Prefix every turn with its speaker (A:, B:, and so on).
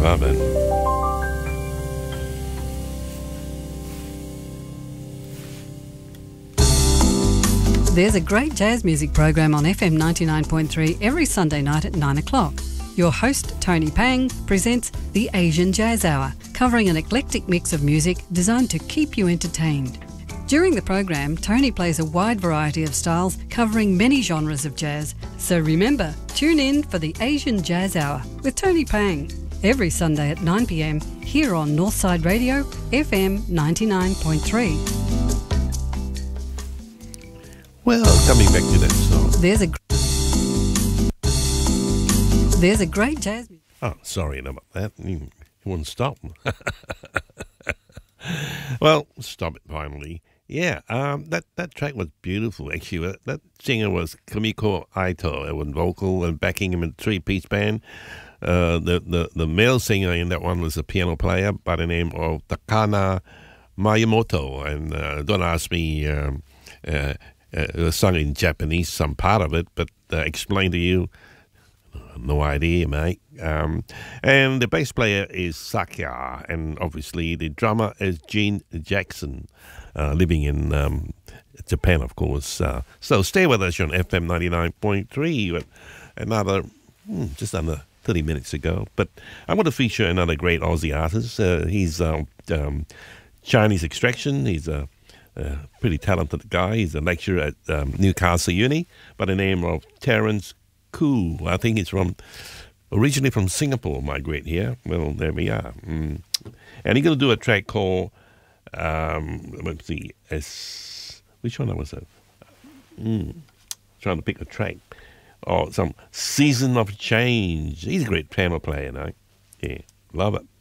A: love it.
B: There's a great jazz music program on FM 99.3 every Sunday night at 9 o'clock. Your host, Tony Pang, presents the Asian Jazz Hour, covering an eclectic mix of music designed to keep you entertained. During the program, Tony plays a wide variety of styles covering many genres of jazz. So remember, tune in for the Asian Jazz Hour with Tony Pang every Sunday at 9 p.m. here on Northside Radio, FM 99.3.
A: Well, coming back to that song.
B: There's a great jazz...
A: Oh, sorry about that. You wouldn't stop. Well, stop it finally. Yeah, that track was beautiful, actually. That singer was Kamiko Aito. It was vocal and backing him in a three-piece band. The male singer in that one was a piano player by the name of Takana Miyamoto. And don't ask me, sung in Japanese, some part of it, but explain to you, no idea, mate. And the bass player is Sakya, and obviously the drummer is Gene Jackson, living in Japan, of course. So stay with us on FM 99.3. Another, just under 30 minutes ago. But I want to feature another great Aussie artist. He's Chinese extraction. He's a pretty talented guy. He's a lecturer at Newcastle Uni by the name of Terence Koo. I think he's originally from Singapore, migrate here. Well, there we are. And he's going to do a track called, let's see, which one was it? Trying to pick a track. Oh, some Season of Change. He's a great piano player, no? Yeah, love it.